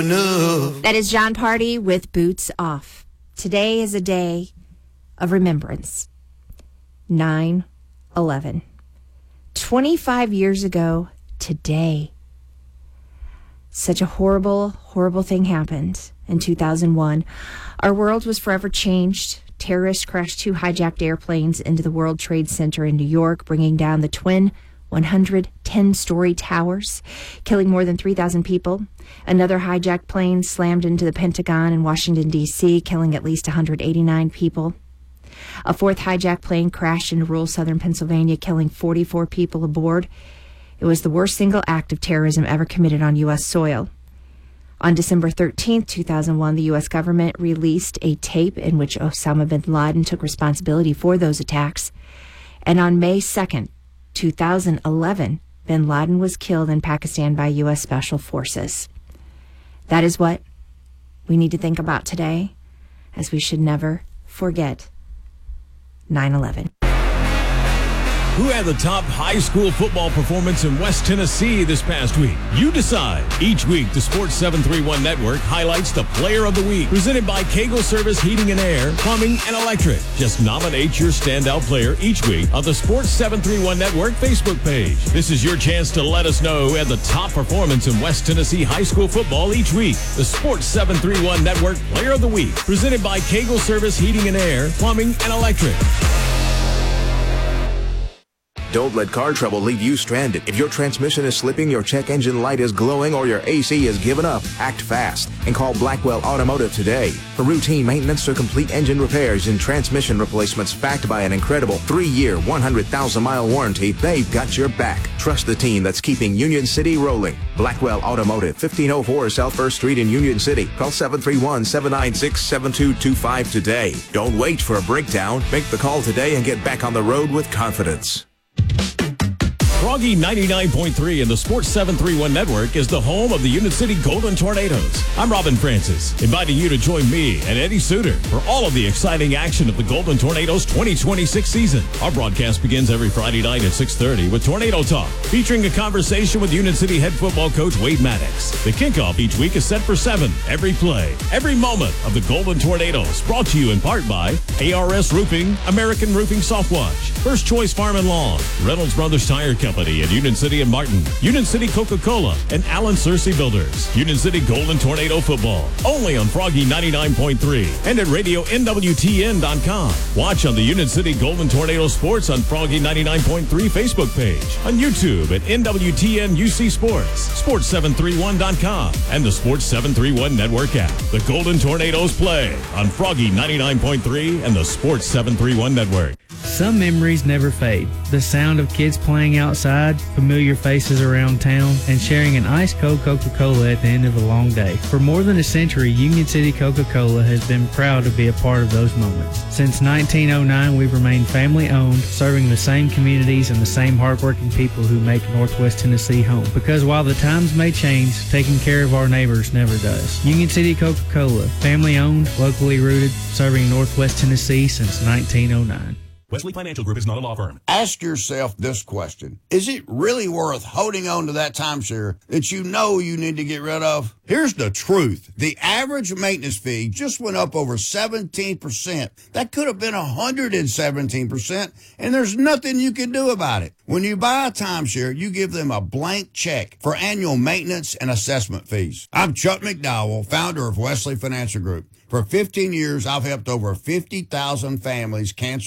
enough. That is John Party with Boots Off. Today is a day of remembrance. 9/11. 25 years ago today. Such a horrible, horrible thing happened in 2001. Our world was forever changed. Terrorists crashed 2 hijacked airplanes into the World Trade Center in New York, bringing down the twin 110-story towers, killing more than 3,000 people. Another hijacked plane slammed into the Pentagon in Washington, D.C., killing at least 189 people. A 4th hijacked plane crashed into rural southern Pennsylvania, killing 44 people aboard. It was the worst single act of terrorism ever committed on U.S. soil. On December 13, 2001, the U.S. government released a tape in which Osama bin Laden took responsibility for those attacks. And on May 2nd, 2011, bin Laden was killed in Pakistan by U.S. Special Forces. That is what we need to think about today, as we should never forget 9/11. Who had the top high school football performance in West Tennessee this past week? You decide. Each week, the Sports 731 Network highlights the Player of the Week, presented by Kegel Service Heating and Air, Plumbing, and Electric. Just nominate your standout player each week on the Sports 731 Network Facebook page. This is your chance to let us know who had the top performance in West Tennessee high school football each week. The Sports 731 Network Player of the Week, presented by Kegel Service Heating and Air, Plumbing, and Electric. Don't let car trouble leave you stranded. If your transmission is slipping, your check engine light is glowing, or your AC has given up, act fast and call Blackwell Automotive today. For routine maintenance or complete engine repairs and transmission replacements backed by an incredible 3-year, 100,000-mile warranty, they've got your back. Trust the team that's keeping Union City rolling. Blackwell Automotive, 1504 South First Street in Union City. Call 731-796-7225 today. Don't wait for a breakdown. Make the call today and get back on the road with confidence. Froggy 99.3 and the Sports 731 Network is the home of the Union City Golden Tornadoes. I'm Robin Francis, inviting you to join me and Eddie Suter for all of the exciting action of the Golden Tornadoes 2026 season. Our broadcast begins every Friday night at 6:30 with Tornado Talk, featuring a conversation with Union City head football coach Wade Maddox. The kickoff each week is set for 7. Every play, every moment of the Golden Tornadoes, brought to you in part by ARS Roofing, American Roofing Softwash, First Choice Farm and Lawn, Reynolds Brothers Tire Company in Union City and Martin, Union City Coca-Cola, and Allen Searcy Builders. Union City Golden Tornado Football, only on Froggy 99.3 and at Radio NWTN.com. Watch on the Union City Golden Tornado Sports on Froggy 99.3 Facebook page, on YouTube at NWTN UC Sports, Sports731.com, and the Sports 731 Network app. The Golden Tornadoes play on Froggy 99.3 and the Sports 731 Network. Some memories never fade. The sound of kids playing outside, familiar faces around town, and sharing an ice-cold Coca-Cola at the end of a long day. For more than a century, Union City Coca-Cola has been proud to be a part of those moments. Since 1909, we've remained family-owned, serving the same communities and the same hardworking people who make Northwest Tennessee home. Because while the times may change, taking care of our neighbors never does. Union City Coca-Cola, family-owned, locally rooted, serving Northwest Tennessee since 1909. Wesley Financial Group is not a law firm. Ask yourself this question. Is it really worth holding on to that timeshare that you know you need to get rid of? Here's the truth. The average maintenance fee just went up over 17%. That could have been 117%, and there's nothing you can do about it. When you buy a timeshare, you give them a blank check for annual maintenance and assessment fees. I'm Chuck McDowell, founder of Wesley Financial Group. For 15 years, I've helped over 50,000 families cancel